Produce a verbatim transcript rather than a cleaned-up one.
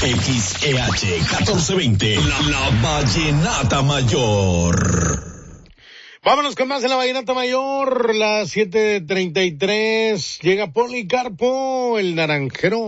X E H catorce veinte, la, la Vallenata Mayor. Vámonos con más en la Vallenata Mayor, las siete treinta y tres. Llega Policarpo, el naranjero.